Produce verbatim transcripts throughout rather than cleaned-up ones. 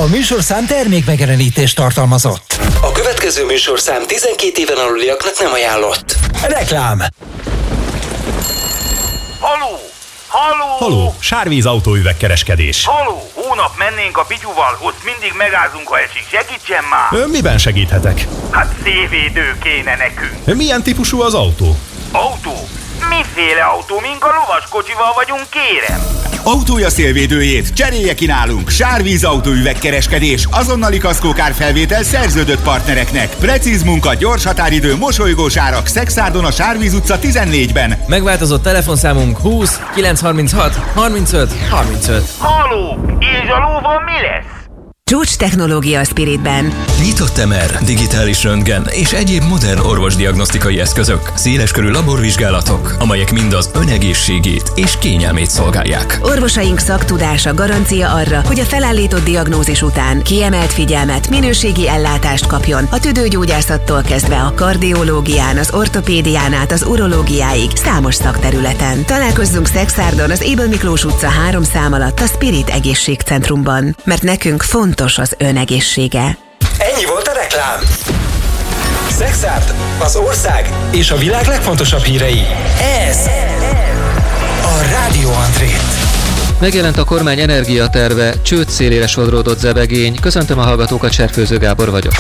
A műsorszám termék megjelenítést tartalmazott. A következő műsorszám tizenkét éven aluliaknak nem ajánlott. Reklám. Haló! Haló! Haló! Sárvíz autóüvegkereskedés. Haló! Hónap mennénk a Pityuval, ott mindig megázunk, ha esik. Segítsen már! Ön miben segíthetek? Hát szélvédő kéne nekünk. Milyen típusú az autó? Autó? Miféle autó? Mink a lovaskocsival vagyunk, kérem? Autója szélvédőjét cserélje ki nálunk. Sárvíz autóüvegkereskedés. Azonnali kaszkókárfelvétel szerződött partnereknek. Precíz munka, gyors határidő, mosolygós árak. Szexárdon a Sárvíz utca tizennégyben. Megváltozott telefonszámunk húsz kilencszázharminchat harmincöt harmincöt. Haló! És a lóval mi lesz? Csúcs technológia a Spiritben. Nyitott em er, digitális röntgen és egyéb modern orvosdiagnosztikai eszközök, széleskörű laborvizsgálatok, amelyek mind az ön egészségét és kényelmét szolgálják. Orvosaink szaktudása garancia arra, hogy a felállított diagnózis után kiemelt figyelmet, minőségi ellátást kapjon a tüdőgyógyászattól kezdve a kardiológián, az ortopédián át az urológiáig számos szakterületen. Találkozzunk Szexárdon az Ébel Miklós utca három szám alatt a Spirit egészségcentrumban, mert nekünk fontos az ön egészsége. Ennyi volt a reklám. Szexárd, az ország és a világ legfontosabb hírei. Ez a Rádió Andrét. Megjelent a kormány energiaterve, csőd szélére sodródott zebegény. Köszöntöm a hallgatókat, Serfőző Gábor vagyok.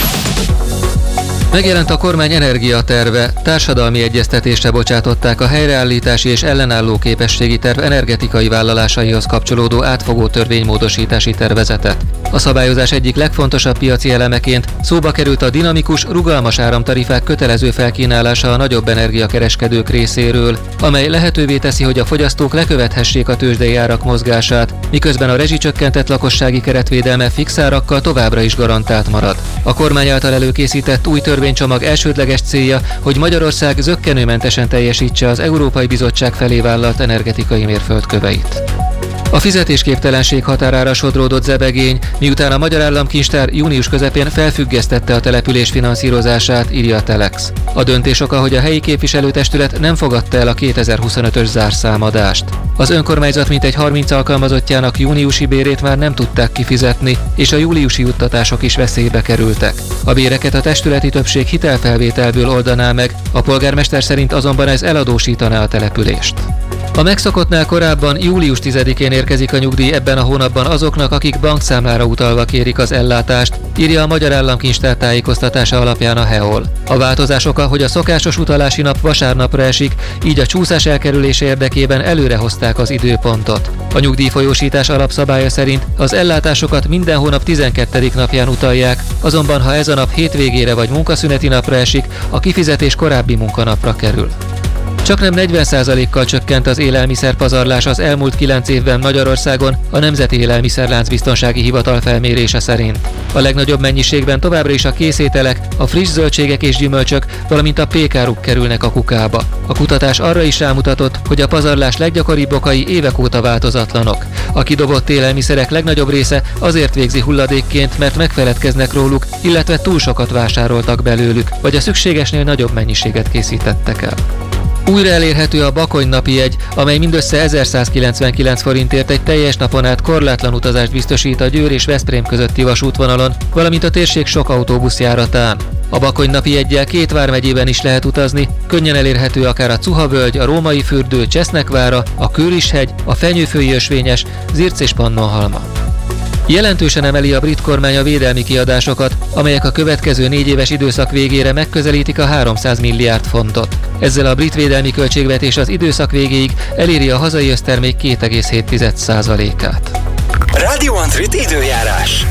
Megjelent a kormány energiaterve, társadalmi egyeztetésre bocsátották a helyreállítási és ellenálló képességi terv energetikai vállalásaihoz kapcsolódó átfogó törvénymódosítási tervezetet. A szabályozás egyik legfontosabb piaci elemeként szóba került a dinamikus, rugalmas áramtarifák kötelező felkínálása a nagyobb energiakereskedők részéről, amely lehetővé teszi, hogy a fogyasztók lekövethessék a tőzsdei árak mozgását, miközben a rezsicsökkentett lakossági keretvédelme fix árakkal továbbra is garantált marad. A kormány által előkészített új törvénycsomag elsődleges célja, hogy Magyarország zökkenőmentesen teljesítse az Európai Bizottság felé vállalt energetikai mérföldköveit. A fizetésképtelenség határára sodródott zebegény, miután a Magyar Államkincstár június közepén felfüggesztette a település finanszírozását, írja a Telex. A döntés oka, hogy a helyi képviselőtestület nem fogadta el a kétezer-huszonötös zárszámadást. Az önkormányzat mintegy harminc alkalmazottjának júniusi bérét már nem tudták kifizetni, és a júliusi juttatások is veszélybe kerültek. A béreket a testületi többség hitelfelvételből oldaná meg, a polgármester szerint azonban ez eladósítaná a települést. A megszokottnál korábban július tizedikén érkezik a nyugdíj ebben a hónapban azoknak, akik bankszámlára utalva kérik az ellátást, írja a Magyar Államkincstár tájékoztatása alapján a há e o el. A változás oka, hogy a szokásos utalási nap vasárnapra esik, így a csúszás elkerülése érdekében előrehozták az időpontot. A nyugdíjfolyósítás alapszabálya szerint az ellátásokat minden hónap tizenkettedik napján utalják, azonban ha ez a nap hétvégére vagy munkaszüneti napra esik, a kifizetés korábbi munkanapra kerül. Csaknem negyven százalékkal csökkent az élelmiszerpazarlás az elmúlt kilenc évben Magyarországon a Nemzeti Élelmiszerláncbiztonsági Hivatal felmérése szerint. A legnagyobb mennyiségben továbbra is a készételek, a friss zöldségek és gyümölcsök, valamint a pékáruk kerülnek a kukába. A kutatás arra is rámutatott, hogy a pazarlás leggyakoribb okai évek óta változatlanok. A kidobott élelmiszerek legnagyobb része azért végzi hulladékként, mert megfeledkeznek róluk, illetve túl sokat vásároltak belőlük, vagy a szükségesnél nagyobb mennyiséget készítettek el. Újra elérhető a Bakony napi jegy, amely mindössze ezerszázkilencvenkilenc forintért egy teljes napon át korlátlan utazást biztosít a Győr és Veszprém közötti vasútvonalon, valamint a térség sok autóbuszjáratán. A Bakony napi jeggyel két vármegyében is lehet utazni, könnyen elérhető akár a Cuha-völgy, a Római fürdő, Csesznek-vára, a Kőris-hegy, a Fenyőfői ösvényes, Zirc és Pannonhalma. Jelentősen emeli a brit kormány a védelmi kiadásokat, amelyek a következő négy éves időszak végére megközelítik a háromszáz milliárd fontot. Ezzel a brit védelmi költségvetés az időszak végéig eléri a hazai össztermék két egész hét százalékát. Rádió Andrét időjárás.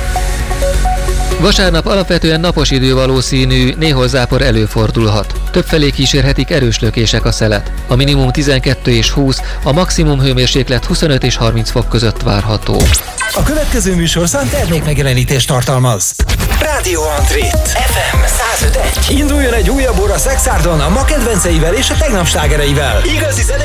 Vasárnap alapvetően napos idő valószínű, néhol zápor előfordulhat. Többfelé kísérhetik erős lökések a szelet. A minimum tizenkettő és húsz, a maximum hőmérséklet huszonöt és harminc fok között várható. A következő műsorszám termék megjelenítést tartalmaz. Rádió Andrét ef em száz öt egy. Induljon egy újabb óra Szexárdon a ma kedvenceivel és a tegnap slágereivel. Igazi